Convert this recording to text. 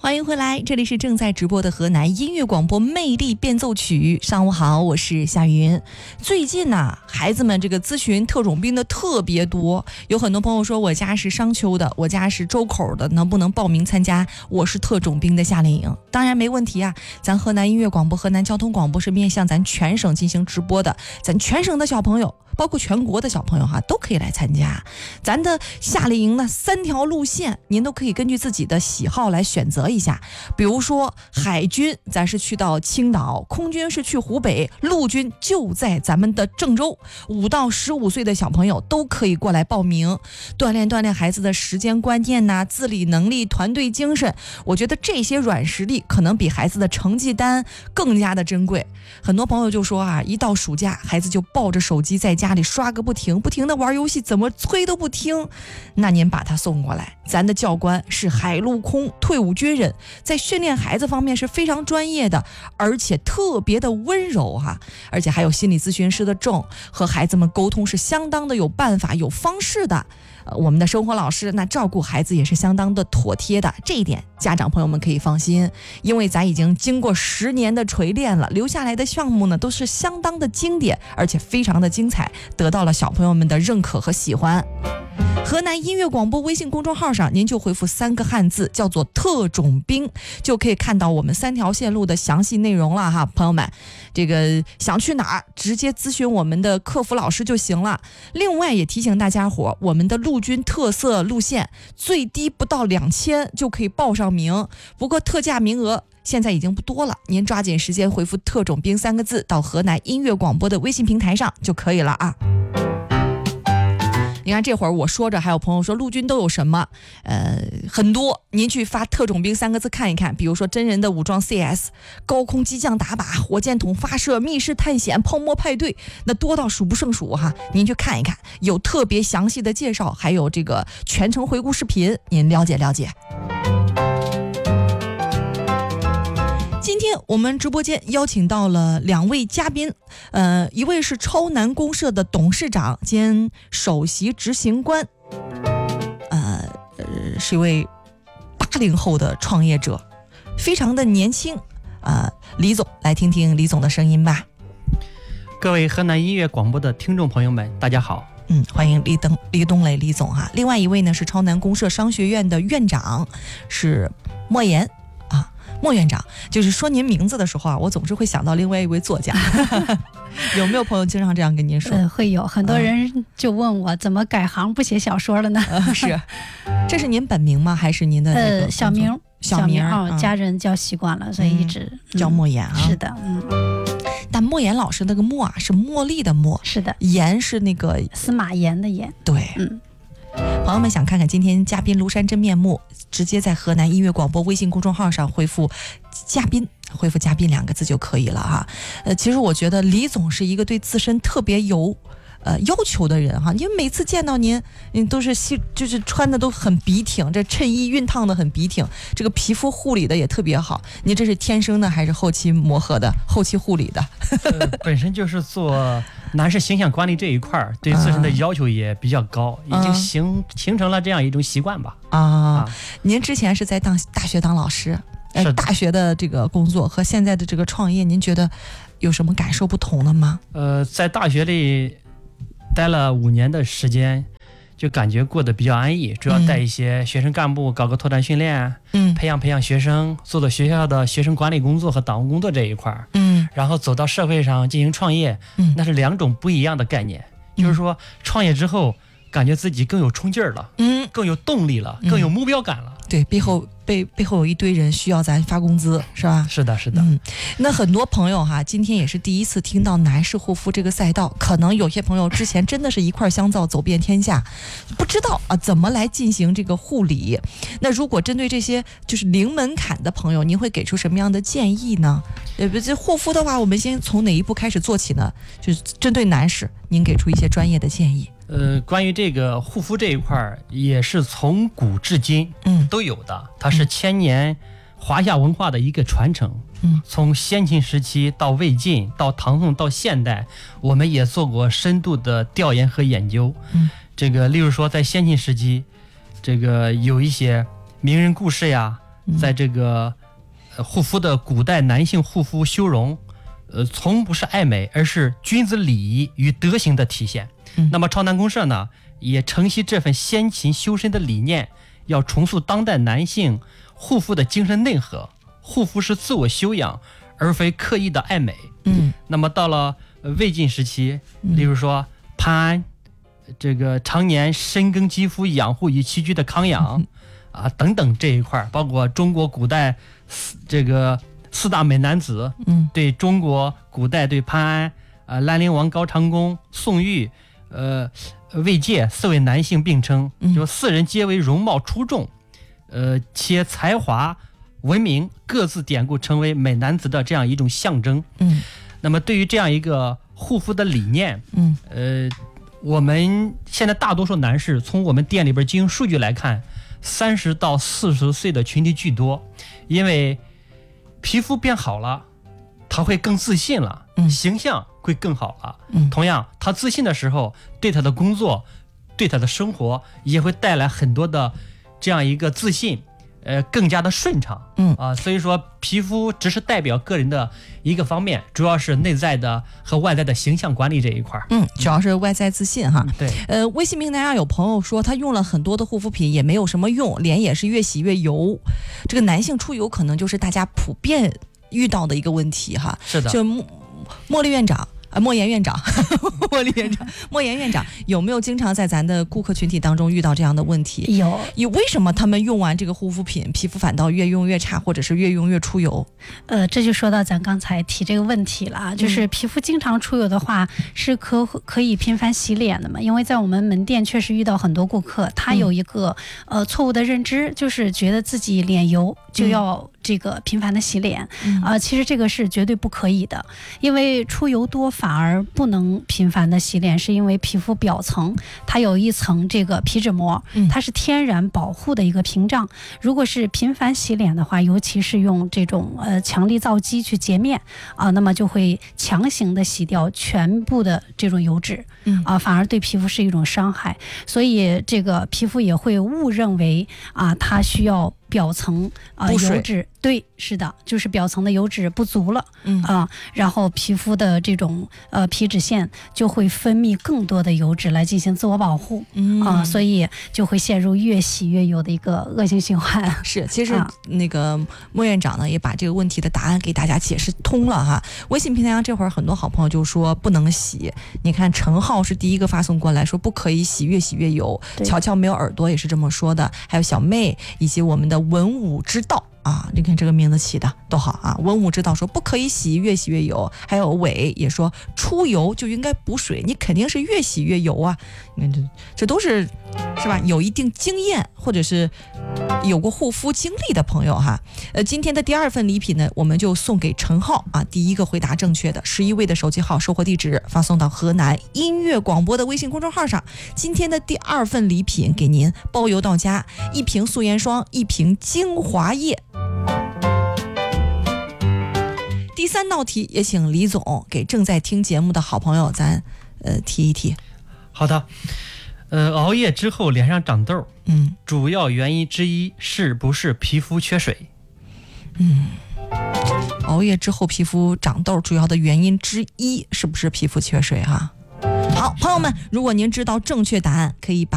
欢迎回来，这里是正在直播的河南音乐广播魅力变奏曲。上午好，我是夏云。最近呢，孩子们这个咨询特种兵的特别多，有很多朋友说我家是商丘的，我家是周口的，能不能报名参加我是特种兵的夏令营？当然没问题啊，咱河南音乐广播、河南交通广播是面向咱全省进行直播的，咱全省的小朋友包括全国的小朋友都可以来参加。咱的夏令营呢，3条路线您都可以根据自己的喜好来选择一下。比如说海军咱是去到青岛，空军是去湖北，陆军就在咱们的郑州。5到15岁的小朋友都可以过来报名，锻炼孩子的时间观念呐、自理能力、团队精神。我觉得这些软实力可能比孩子的成绩单更加的珍贵。很多朋友就说一到暑假孩子就抱着手机在家里刷个不停的玩游戏，怎么催都不听。那您把他送过来，咱的教官是海陆空退伍军人，在训练孩子方面是非常专业的，而且特别的温柔而且还有心理咨询师的证，和孩子们沟通是相当的有办法有方式的。我们的生活老师那照顾孩子也是相当的妥帖的，这一点家长朋友们可以放心，因为咱已经经过10年的锤炼了，留下来的项目呢都是相当的经典，而且非常的精彩，得到了小朋友们的认可和喜欢。河南音乐广播微信公众号上，您就回复3个汉字，叫做特种兵，就可以看到我们3条线路的详细内容了朋友们，这个想去哪儿直接咨询我们的客服老师就行了。另外也提醒大家伙，我们的陆军特色路线最低不到2000就可以报上名，不过特价名额现在已经不多了，您抓紧时间回复特种兵3个字到河南音乐广播的微信平台上就可以了你看这会儿我说着，还有朋友说陆军都有什么？很多，您去发特种兵3个字看一看，比如说真人的武装 CS、高空机降打靶、火箭筒发射、密室探险、泡沫派对，那多到数不胜数您去看一看，有特别详细的介绍，还有这个全程回顾视频，您了解了解。今天我们直播间邀请到了2位嘉宾，一位是超南公社的董事长兼首席执行官，是一位80后的创业者，非常的年轻，李总，来听听李总的声音吧。 各位河南音乐广播的听众朋友们，大家好。 欢迎李东磊李总另外一位呢是超南公社商学院的院长，是莫言。莫院长，就是说您名字的时候我总是会想到另外一位作家有没有朋友经常这样跟您说？ 会有很多人就问我怎么改行不写小说了呢？ 是，这是您本名吗？还是您的那个小名？家人叫习惯了，所以一直叫莫言是的， 但莫言老师那个莫是茉莉的茉， 是的， 言是那个司马炎的炎， 对，朋友们想看看今天嘉宾庐山真面目，直接在河南音乐广播微信公众号上回复嘉宾2个字就可以了其实我觉得李总是一个对自身特别有要求的人因为每次见到您都是就是穿的都很笔挺，这衬衣熨烫的很笔挺，这个皮肤护理的也特别好。您这是天生的还是后期磨合的、后期护理的？ 本身就是做男士形象管理这一块对自身的要求也比较高，已经形成了这样一种习惯吧。 您之前是在大学当老师，大学的这个工作和现在的这个创业，您觉得有什么感受不同的吗？ 在大学里待了5年的时间，就感觉过得比较安逸，主要带一些学生干部搞个拓展训练，培养学生，做学校的学生管理工作和党务工作这一块，然后走到社会上进行创业，那是2种不一样的概念。就是说创业之后感觉自己更有冲劲儿了，更有动力了，更有目标感了。 对，背后有一堆人需要咱发工资，是吧？ 是的，是的。 那很多朋友今天也是第一次听到男士护肤这个赛道，可能有些朋友之前真的是一块香皂走遍天下，不知道怎么来进行这个护理。那如果针对这些就是零门槛的朋友，您会给出什么样的建议呢？这护肤的话，我们先从哪一步开始做起呢？就是针对男士，您给出一些专业的建议。 关于这个护肤这一块也是从古至今都有的，它是千年华夏文化的一个传承。从先秦时期到魏晋到唐宋到现代，我们也做过深度的调研和研究。这个例如说在先秦时期，这个有一些名人故事呀， 在这个护肤的古代男性护肤修容，从不是爱美，而是君子礼仪与德行的体现。那么超男公社呢，也承袭这份先秦修身的理念，要重塑当代男性护肤的精神内核。护肤是自我修养，而非刻意的爱美。那么到了魏晋时期，例如说潘安，这个常年深耕肌肤养护与栖居的康养等等这一块，包括中国古代这个4大美男子，对中国古代对潘安、兰陵王高长恭、宋玉、魏玠4位男性并称，就4人皆为容貌出众，且才华文明，各自典故成为美男子的这样一种象征。那么对于这样一个护肤的理念，我们现在大多数男士从我们店里边经营数据来看，30到40岁的群体居多，因为皮肤变好了，他会更自信了，形象会更好了。同样，他自信的时候，对他的工作，对他的生活也会带来很多的这样一个自信，更加的顺畅。所以说皮肤只是代表个人的一个方面，主要是内在的和外在的形象管理这一块。 主要是外在自信哈。 对。 微信平台上有朋友说他用了很多的护肤品也没有什么用，脸也是越洗越油。这个男性出油可能就是大家普遍遇到的一个问题哈。 是的。 就莫言院长，莫言院长有没有经常在咱的顾客群体当中遇到这样的问题？ 有。 为什么他们用完这个护肤品，皮肤反倒越用越差，或者是越用越出油？ 这就说到咱刚才提这个问题了，就是皮肤经常出油的话，是可以频繁洗脸的嘛？因为在我们门店确实遇到很多顾客，他有一个错误的认知，就是觉得自己脸油就要这个频繁的洗脸。其实这个是绝对不可以的，因为出油多反而不能频繁的洗脸，是因为皮肤表层它有一层这个皮脂膜，它是天然保护的一个屏障。如果是频繁洗脸的话，尤其是用这种强力皂基去洁面那么就会强行的洗掉全部的这种油脂反而对皮肤是一种伤害。所以这个皮肤也会误认为它需要表层油脂，对，是的，就是表层的油脂不足了然后皮肤的这种皮脂腺就会分泌更多的油脂来进行自我保护所以就会陷入越洗越油的一个恶性循环。 是，其实那个莫院长呢也把这个问题的答案给大家解释通了哈。微信平台上这会儿很多好朋友就说不能洗，你看陈浩是第一个发送过来说不可以洗，越洗越油。乔乔没有耳朵也是这么说的，还有小妹以及我们的文武之道你看这个名字起的多好啊！文武之道说不可以洗，越洗越油。还有伟也说出油就应该补水，你肯定是越洗越油啊！你看这都是吧？有一定经验或者是有过护肤经历的朋友哈。今天的第2份礼品呢，我们就送给陈浩第一个回答正确的11位的手机号收货地址发送到河南音乐广播的微信公众号上。今天的第2份礼品给您包邮到家，1瓶素颜霜，1瓶精华液。第3道题也请李总给正在听节目的好朋友咱提一提。 好的。熬夜之后脸上长痘，主要原因之一是不是皮肤缺水？ 熬夜之后皮肤长痘主要的原因之一是不是皮肤缺水哈？好，朋友们，如果您知道正确答案，可以把